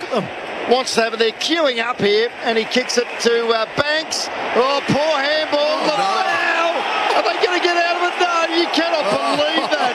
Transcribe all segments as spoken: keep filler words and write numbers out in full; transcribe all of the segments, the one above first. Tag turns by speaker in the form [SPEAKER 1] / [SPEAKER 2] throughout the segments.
[SPEAKER 1] them.
[SPEAKER 2] Wants to have it. They're queuing up here, and he kicks it to uh, Banks. Oh, poor handball.
[SPEAKER 1] Oh,
[SPEAKER 2] the
[SPEAKER 1] no.
[SPEAKER 2] foul. Are they going to get out of it? No, you cannot believe that.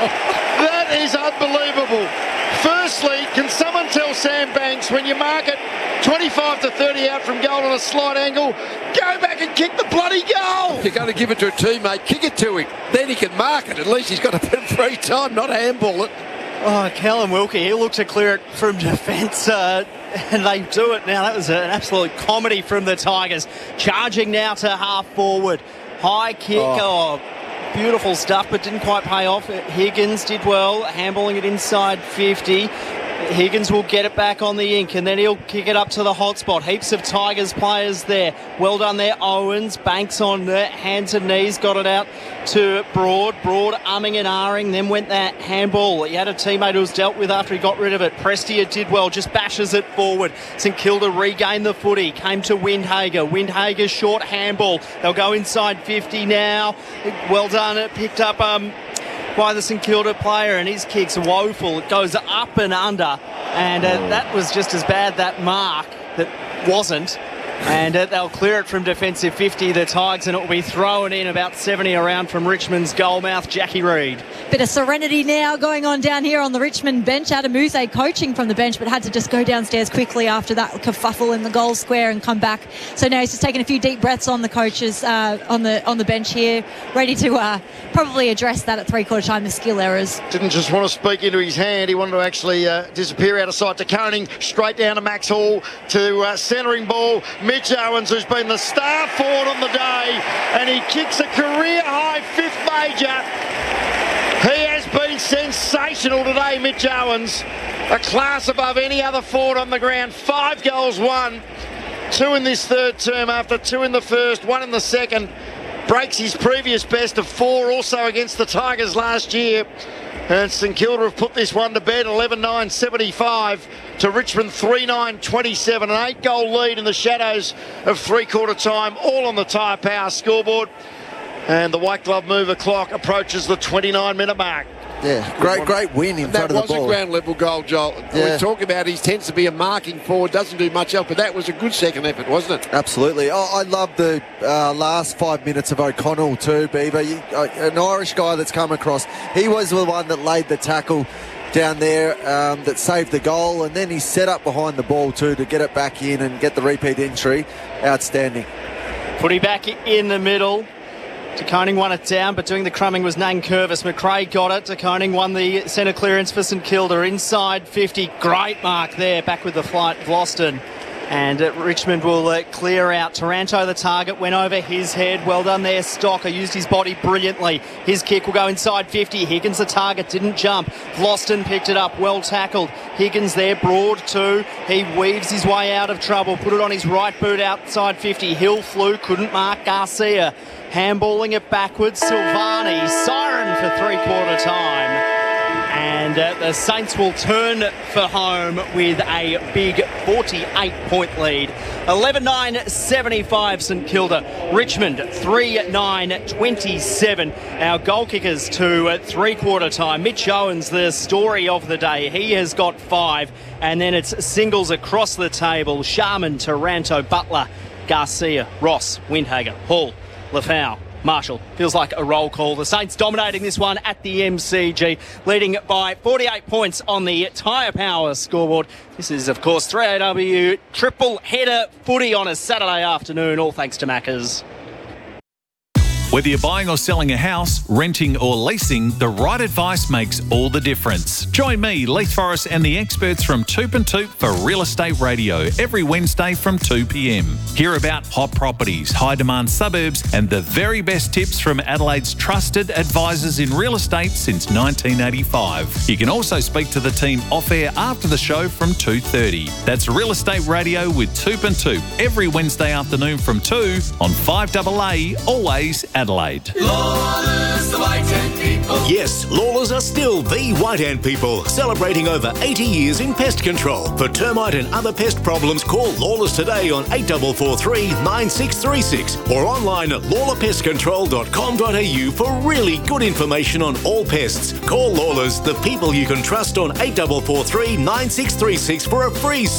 [SPEAKER 2] That is unbelievable. Firstly, can someone tell Sam Banks, when you mark it twenty-five to thirty out from goal on a slight angle, go back and kick the bloody goal?
[SPEAKER 1] You're going to give it to a teammate, kick it to him. Then he can mark it. At least he's got a bit of free time, not handball it.
[SPEAKER 3] Oh, Callum Wilkie, he looked to clear it from defence, uh, and they do it now. That was an absolute comedy from the Tigers. Charging now to half forward. High kick, oh. oh, beautiful stuff, but didn't quite pay off. Higgins did well, handballing it inside fifty. Higgins will get it back on the ink, and then he'll kick it up to the hot spot. Heaps of Tigers players there. Well done there, Owens. Banks on the hands and knees, got it out to Broad. Broad umming and ahhing, then went that handball. He had a teammate who was dealt with after he got rid of it. Prestia did well, just bashes it forward. St Kilda regained the footy, came to Windhager. Windhager's short handball. They'll go inside fifty now. Well done, it picked up... um. by the St Kilda player, and his kick's woeful. It goes up and under, and uh, that was just as bad, that mark that wasn't. And uh, they'll clear it from defensive fifty, the Tigers, and it will be thrown in about seventy around from Richmond's goalmouth, Jackie Reid.
[SPEAKER 4] Bit of serenity now going on down here on the Richmond bench. Adam Muse coaching from the bench, but had to just go downstairs quickly after that kerfuffle in the goal square and come back. So now he's just taking a few deep breaths on the coaches uh, on the on the bench here, ready to uh, probably address that at three-quarter time, the skill errors.
[SPEAKER 2] Didn't just want to speak into his hand. He wanted to actually uh, disappear out of sight to Koning, straight down to Max Hall, to uh, centering ball. Mitch Owens, who's been the star forward on the day, and he kicks a career-high fifth major. He has been sensational today, Mitch Owens. A class above any other forward on the ground. Five goals, one. Two in this third term after two in the first, one in the second. Breaks his previous best of four also against the Tigers last year. And St Kilda have put this one to bed, eleven nine seventy-five to Richmond three nine twenty-seven. An eight-goal lead in the shadows of three-quarter time, all on the Tyre Power scoreboard. And the white glove mover clock approaches the twenty-nine minute mark.
[SPEAKER 5] Yeah, great, great win in
[SPEAKER 1] and
[SPEAKER 5] front of the ball.
[SPEAKER 1] That was a ground level goal, Joel.
[SPEAKER 5] Yeah.
[SPEAKER 1] We talk about he tends to be a marking forward, doesn't do much else, but that was a good second effort, wasn't it?
[SPEAKER 5] Absolutely. Oh, I love the uh, last five minutes of O'Connell too, Beaver. You, uh, an Irish guy that's come across. He was the one that laid the tackle down there um, that saved the goal, and then he set up behind the ball too to get it back in and get the repeat entry. Outstanding.
[SPEAKER 3] Footy back in the middle. De Koning won it down, but doing the crumbing was Nankervis. McRae got it. De Koning won the centre clearance for St Kilda. Inside fifty. Great mark there. Back with the flight, Vlosten. And uh, Richmond will uh, clear out. Taranto, the target, went over his head. Well done there, Stocker. Used his body brilliantly. His kick will go inside fifty. Higgins, the target, didn't jump. Vlosten picked it up. Well tackled. Higgins there, Broad too. He weaves his way out of trouble. Put it on his right boot outside fifty. Hill flew, couldn't mark Garcia. Handballing it backwards. Silvani, siren for three-quarter time. And uh, the Saints will turn for home with a big forty-eight point lead. eleven nine seventy-five St Kilda. Richmond three nine twenty-seven. Our goal kickers to uh, three-quarter time. Mitch Owens, the story of the day. He has got five. And then it's singles across the table. Sharman, Taranto, Butler, Garcia, Ross, Windhager, Hall, Lafau, Marshall. Feels like a roll call. The Saints dominating this one at the M C G, leading by forty-eight points on the Tyre Power scoreboard. This is, of course, three A W triple header footy on a Saturday afternoon, all thanks to Maccas.
[SPEAKER 6] Whether you're buying or selling a house, renting or leasing, the right advice makes all the difference. Join me, Leith Forrest, and the experts from Toop and Toop for Real Estate Radio every Wednesday from two p m. Hear about hot properties, high-demand suburbs, and the very best tips from Adelaide's trusted advisors in real estate since nineteen eighty-five. You can also speak to the team off-air after the show from two thirty. That's Real Estate Radio with Toop and Toop every Wednesday afternoon from two on five A A, always Adelaide.
[SPEAKER 7] Lawlers, the White Ant People. Yes, Lawlers are still the White Ant People, celebrating over eighty years in pest control. For termite and other pest problems, call Lawlers today on eight four four three, nine six three six or online at lawler pest control dot com dot a u for really good information on all pests. Call Lawlers, the people you can trust, on eight four four three, nine six three six for a free